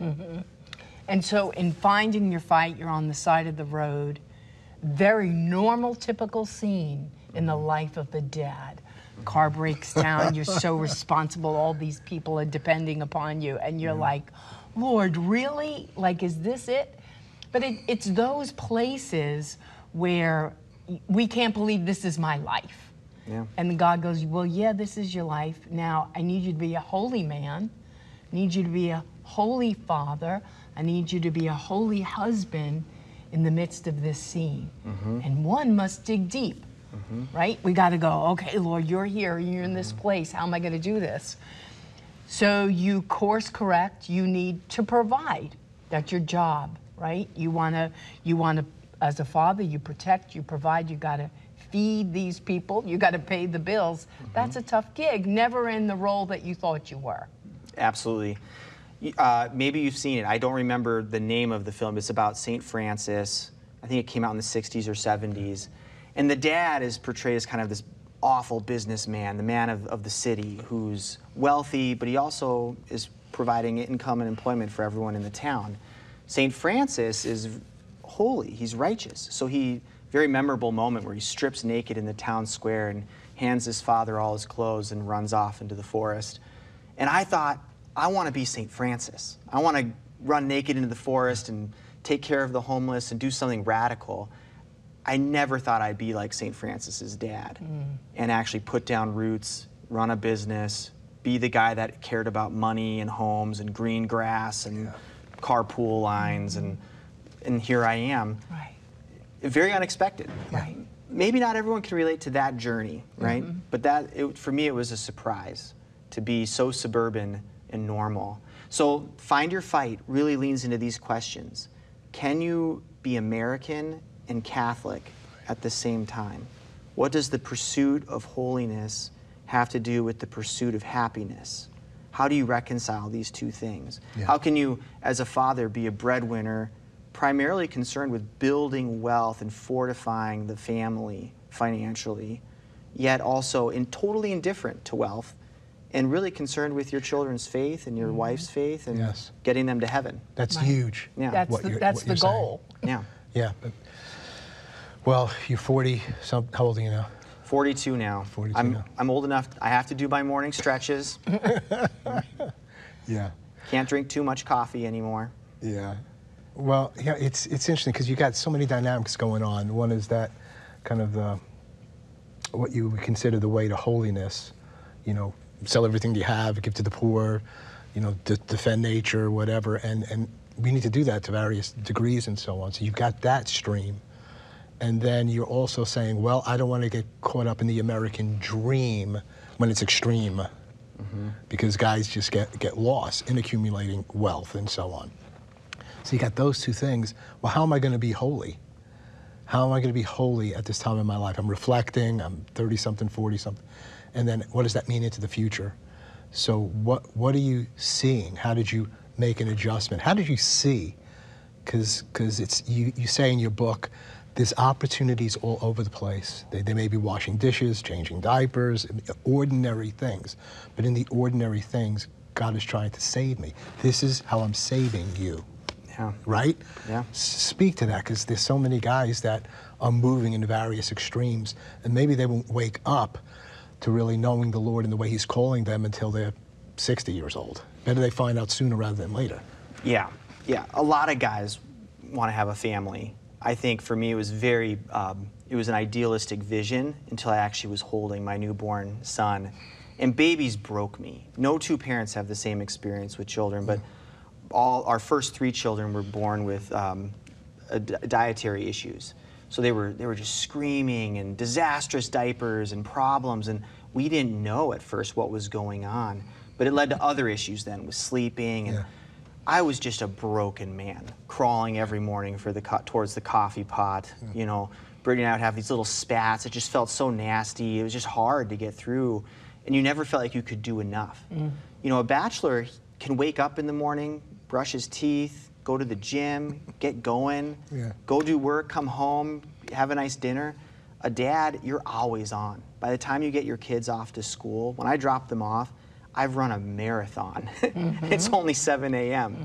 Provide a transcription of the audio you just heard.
And so in finding your fight, you're on the side of the road. Very normal, typical scene in the life of the dad. Car breaks down, you're so responsible, all these people are depending upon you, and you're like, Lord, really? Like, is this it? But it's those places where we can't believe this is my life. Yeah. And God goes, well, yeah, this is your life. Now, I need you to be a holy man. I need you to be a holy father. I need you to be a holy husband in the midst of this scene. And one must dig deep, right? We got to go, okay, Lord, you're here. You're in this place. How am I going to do this? So you course correct. You need to provide. That's your job, right? You want to, as a father, you protect, you provide, you got to feed these people, you got to pay the bills. That's a tough gig, never in the role that you thought you were. Absolutely. Maybe you've seen it. I don't remember the name of the film. It's about St. Francis. I think it came out in the 60s or 70s. And the dad is portrayed as kind of this awful businessman, the man of the city who's wealthy, but he also is providing income and employment for everyone in the town. St. Francis is holy, he's righteous. So very memorable moment where he strips naked in the town square and hands his father all his clothes and runs off into the forest. And I thought, I want to be St. Francis. I want to run naked into the forest and take care of the homeless and do something radical. I never thought I'd be like St. Francis's dad and actually put down roots, run a business, be the guy that cared about money and homes and green grass and carpool lines, and here I am. Right. Very unexpected. Right. Maybe not everyone can relate to that journey, right? But for me, it was a surprise to be so suburban and normal. So Find Your Fight really leans into these questions. Can you be American and Catholic at the same time? What does the pursuit of holiness have to do with the pursuit of happiness? How do you reconcile these two things? How can you, as a father, be a breadwinner, primarily concerned with building wealth and fortifying the family financially, yet also totally indifferent to wealth, and really concerned with your children's faith and your wife's faith and getting them to heaven? That's huge. That's the goal. Yeah. Yeah. Well, you're 40. So how old are you now? 42 now. 42 now. I'm old enough. I have to do my morning stretches. Yeah. Can't drink too much coffee anymore. Yeah. Well, yeah, it's interesting because you got so many dynamics going on. One is that kind of what you would consider the way to holiness. You know, sell everything you have, give to the poor. You know, defend nature, whatever. And we need to do that to various degrees and so on. So you've got that stream. And then you're also saying, well, I don't want to get caught up in the American dream when it's extreme, because guys just get lost in accumulating wealth and so on. So you got those two things. Well, how am I going to be holy? How am I going to be holy at this time in my life? I'm reflecting, I'm 30-something, 40-something. And then what does that mean into the future? So what are you seeing? How did you make an adjustment? How did you see? Because it's you say in your book, there's opportunities all over the place. They may be washing dishes, changing diapers, ordinary things. But in the ordinary things, God is trying to save me. This is how I'm saving you. Yeah. Right? Yeah. Speak to that, because there's so many guys that are moving into various extremes, and maybe they won't wake up to really knowing the Lord and the way He's calling them until they're 60 years old. Better they find out sooner rather than later. Yeah. Yeah. A lot of guys want to have a family. I think for me it was it was an idealistic vision until I actually was holding my newborn son. And babies broke me. No two parents have the same experience with children, but our first 3 children were born with dietary issues. So they were just screaming and disastrous diapers and problems, and we didn't know at first what was going on. But it led to other issues then with sleeping, and I was just a broken man, crawling every morning towards the coffee pot. You know, Brittany and I would have these little spats. It just felt so nasty. It was just hard to get through, and you never felt like you could do enough. You know, a bachelor can wake up in the morning, brush his teeth, go to the gym, get going, go do work, come home, have a nice dinner. A dad, you're always on. By the time you get your kids off to school, when I drop them off, I've run a marathon. It's only 7 a.m.